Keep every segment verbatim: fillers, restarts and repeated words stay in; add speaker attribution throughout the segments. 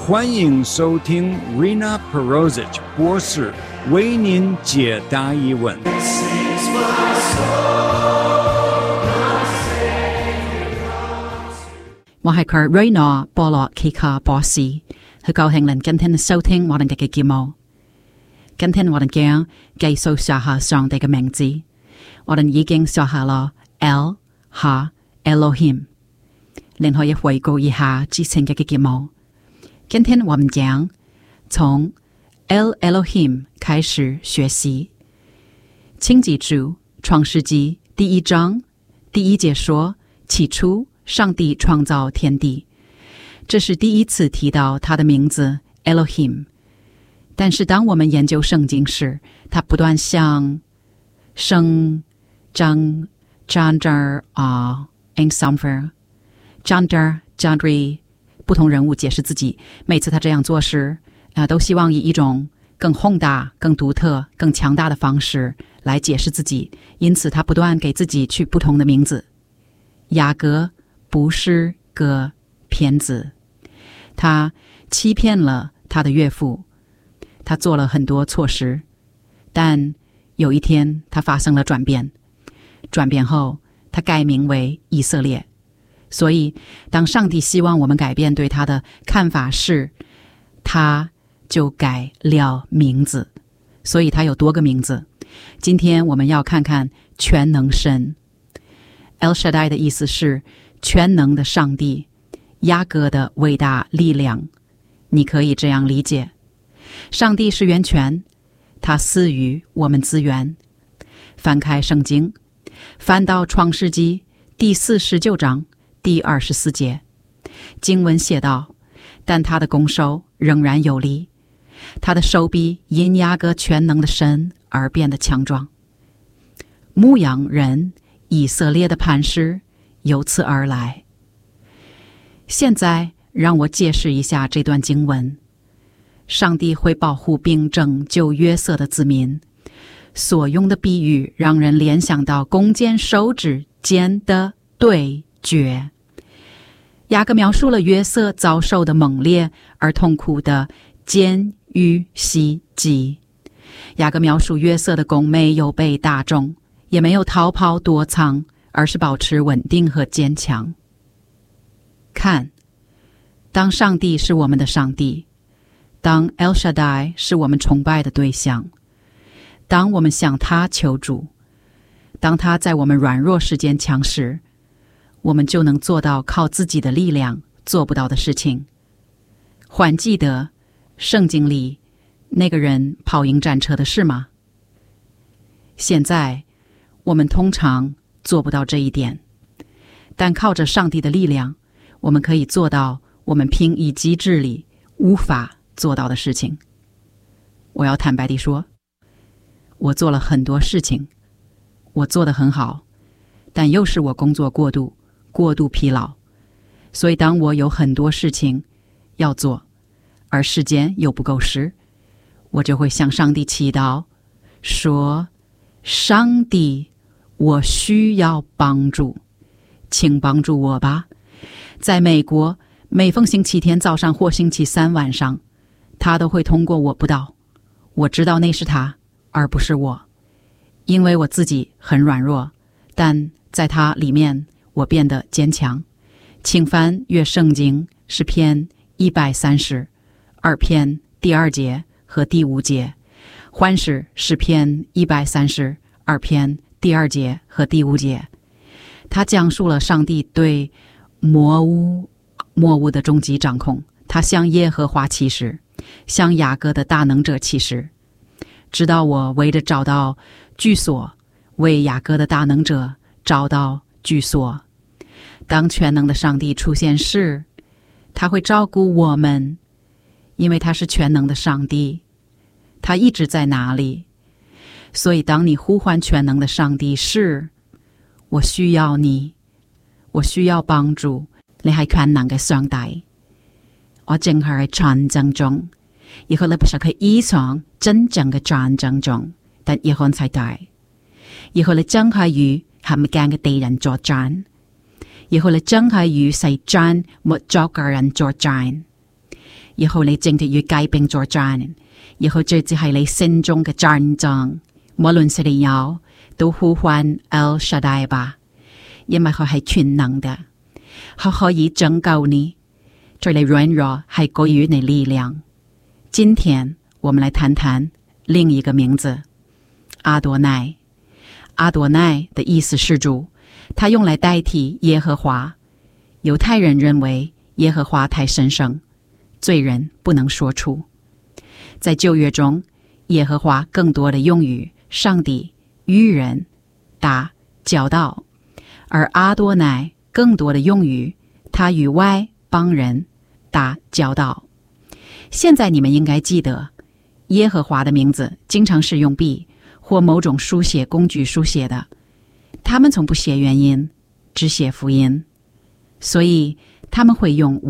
Speaker 1: 欢迎收听 Rina Perosic 博士为您解答疑问。
Speaker 2: 我係佢 Rina 波洛奇卡博士，好高興您今天收聽我哋嘅節目。今天我哋將繼續學下上帝嘅名字，我哋已經學下了 El 和 Elohim， 您可以回顧一下之前嘅節目。今天我們將從 El Elohim 開始學習。請記住創世紀第一章第一節說，起初上帝創造天地，這是第一次提到他的名字 Elohim。 但是當我們研究聖經時，他不斷向聖章 gender 啊 ensemble gender gender 不同人物解釋自己。每次他這樣做時、呃、都希望以一種更宏大更獨特更強大的方式來解釋自己，因此他不斷給自己取不同的名字。雅各不是個騙子，他欺騙了他的岳父，他做了很多錯事，但有一天他發生了轉變，轉變後他改名為以色列。所以當上帝希望我們改變對他的看法時，他就改了名字，所以他有多個名字。今天我們要看看全能神。 El Shaddai 的意思是全能的上帝，雅各的偉大力量。你可以這樣理解，上帝是源泉，他賜予我們資源。翻開聖經，翻到創世紀第四十九章第二十四節，經文寫道，但他的弓手仍然有力，他的手臂因雅各全能的神而變得強壯。牧羊人以色列的磐石由此而來。現在讓我解釋一下這段經文。上帝會保護並拯救約瑟的子民，所用的比喻讓人聯想到弓箭手指間的對決。雅各描述了約瑟遭受的猛烈而痛苦的監獄襲擊。雅各描述約瑟的弓沒有被打中，也沒有逃跑躲藏，而是保持穩定和堅強。看，當上帝是我們的上帝，當 El Shaddai 是我們崇拜的對象，當我們向他求助，當他在我們軟弱時堅強時，我們就能做到靠自己的力量做不到的事情。還記得聖經裡那個人跑贏戰車的事嗎？現在我們通常做不到這一點，但靠着上帝的力量，我們可以做到我們憑一己之力無法做到的事情。我要坦白地說，我做了很多事情，我做得很好，但又是我工作過度過度疲勞，所以當我有很多事情要做，而時間又不夠時，我就會向上帝祈禱，說，上帝，我需要幫助，請幫助我吧。在美國，每逢星期天早上或星期三晚上，他都會通過我布道。我知道那是他，而不是我，因為我自己很軟弱，但在他裡面我變得堅強。請翻閱聖經詩篇一百三十二篇第二節和第五節，換是詩篇一百三十二篇第二節和第五節。他講述了上帝對魔物魔物的終極掌控，他向耶和華起誓，向雅各的大能者起誓，直到我為着找到居所，為雅各的大能者找到居所。當全能的上帝出現時，他會照顧我們，因為他是全能的上帝，他一直在哪裡。所以當你呼喚全能的上帝時，我需要你，我需要幫助，你係全能嘅上帝。我正係喺戰爭中，以後你不是喺一場真正嘅戰爭中，但以後才大。以後你真係與冚鏡嘅敵人作戰，以後你真係與世戰沒作嘅人作戰。 以後你正直與街兵作戰，以後這只係你心中嘅戰爭。無論是你有，都呼喚 El Shaddai 吧，因為佢係全能的，佢可以拯救你，在你軟弱係給予你力量。今天我們來談談另一個名字，阿多奈。阿多奈的意思是主，他用來代替耶和華。猶太人認為耶和華太神聖，罪人不能說出。在舊約中，耶和華更多的用於上帝、與人、打、教導，而阿多奈更多的用於他與外邦人打、教導。現在你們應該記得，耶和華的名字經常是用筆或某種書寫工具書寫的，他們從不寫元音，只寫輔音，所以他們會用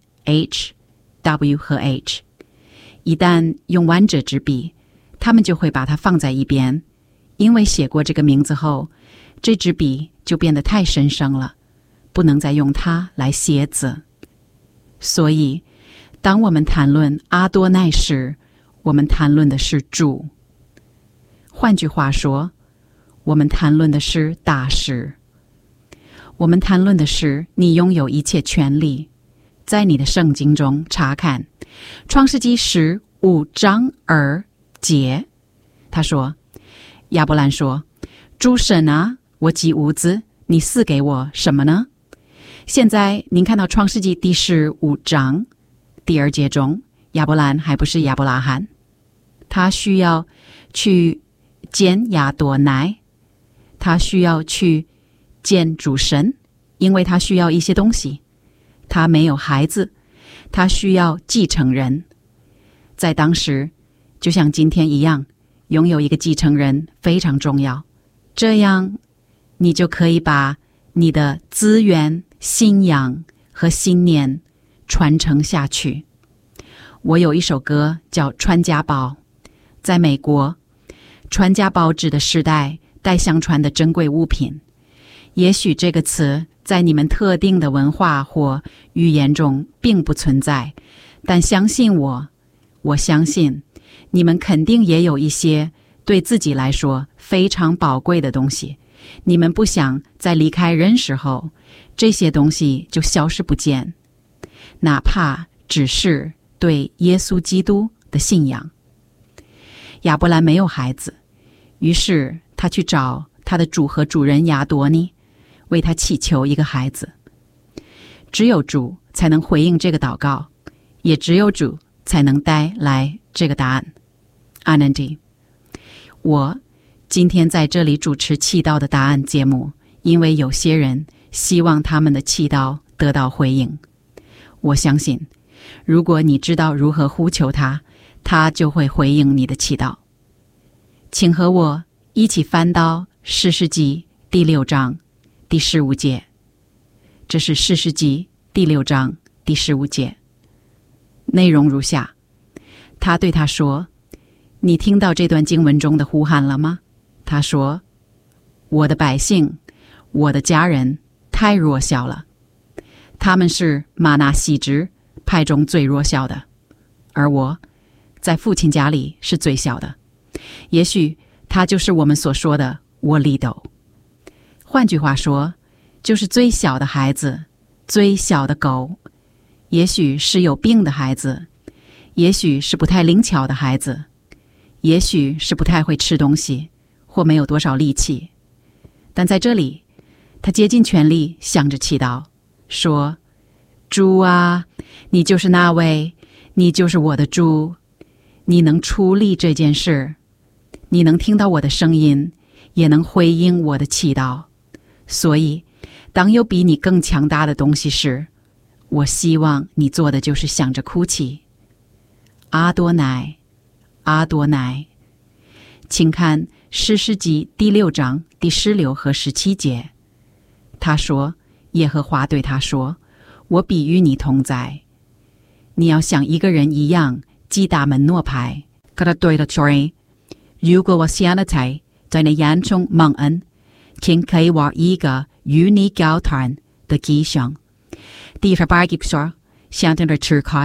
Speaker 2: Y、H、W 和 H。一旦用完這支筆，他們就會把它放在一邊，因為寫過這個名字後，這支筆就變得太神聖了，不能再用它來寫字。所以當我們談論阿多奈時，我們談論的是主。換句話說，我們談論的是大事。我們談論的是你擁有一切權利。在你的聖經中查看創世紀十五章二節，他說，亞伯蘭說，主神啊，我既無子，你賜給我什麼呢？現在您看到創世紀第十五章第二節中，亞伯蘭還不是亞伯拉罕，他需要去見亞多奈，他需要去見主神，因為他需要一些東西。他沒有孩子，他需要繼承人。在當時，就像今天一樣，擁有一個繼承人非常重要。這樣，你就可以把你的資源、信仰和信念傳承下去。我有一首歌叫《傳家寶》，在美國，傳家寶指的時代代相傳的珍貴物品。也許這個詞在你們特定的文化或語言中並不存在，但相信我，我相信你們肯定也有一些對自己來說非常寶貴的東西。你們不想在離開人時候，這些東西就消失不見，哪怕只是對耶穌基督的信仰。亞伯蘭沒有孩子，於是他去找他的主和主人亞多尼，為他祈求一個孩子。只有主才能回應這個禱告，也只有主才能帶來這個答案。Anandi，我今天在這裡主持祈禱的答案節目，因為有些人希望他們的祈禱得到回應。我相信，如果你知道如何呼求他，他就會回應你的祈禱。請和我一起翻到士師記第六章第十五節，這是士師記第六章第十五節，內容如下。他對他說，你聽到這段經文中的呼喊了嗎？他說，我的百姓，我的家人太弱小了，他們是瑪拿西支派中最弱小的，而我在父親家裡是最小的。也許他就是我們所說的窩里斗。換句話說，就是最小的孩子，最小的狗。也許是有病的孩子，也許是不太靈巧的孩子，也許是不太會吃東西，或沒有多少力氣。但在這裡，他竭盡全力向着祈禱，說，主啊，你就是那位，你就是我的主，你能處理這件事，你能聽到我的聲音，也能回應我的祈禱。所以當有比你更強大的東西時，我希望你做的就是想着哭泣。阿多奈，阿多奈，請看士師記第六章第十六和十七節。他說，耶和華對他說，我必與你同在。你要像一個人一樣擊打門諾牌。佢對他說，如果我現在在你眼中蒙恩，請給我一個與你交談的跡象。第十八節說，向他的支開，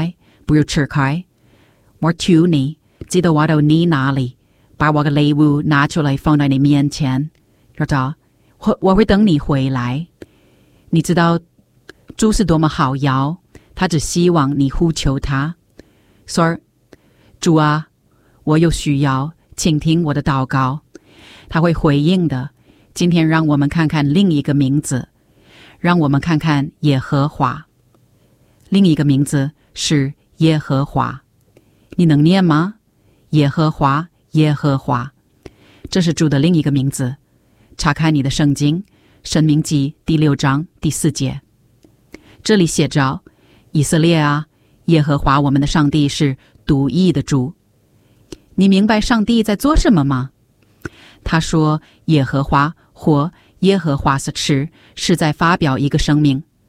Speaker 2: 不要吃开，我求你知道我到你哪里，把我的礼物拿出来放在你面前，知道我我会等你回来。你知道主是多么好摇，他只希望你呼求他，说主啊，我有需要，请听我的祷告，他会回应的。今天让我们看看另一个名字，让我们看看耶和华。另一个名字是耶和华，你能念吗？耶和华，耶和华，这是主的另一个名字。查看你的圣经，申命记第六章第四节，这里写着：以色列啊，耶和华我们的上帝是独一的主。你明白上帝在做什么吗？他说耶和华或耶和华是是在发表一个声明，